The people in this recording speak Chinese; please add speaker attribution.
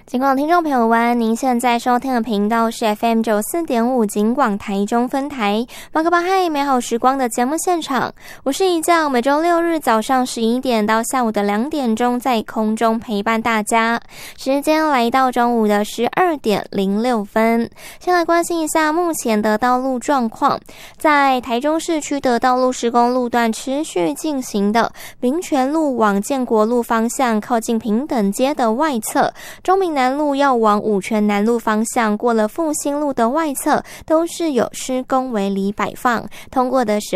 Speaker 1: 尽管听众朋友们，您现在收听的频道是 FM94.5 警广台中分台马克巴嗨美好时光的节目现场，我是一将，每周六日早上11点到下午的2点钟在空中陪伴大家，时间来到中午的12点06分。先来关心一下目前的道路状况，在台中市区的道路施工路段持续进行的民权路往建国路方向靠近平等街的外侧，中民南路要往五权南路方向过了复兴路的外侧都是有施工围篱摆放，通过的时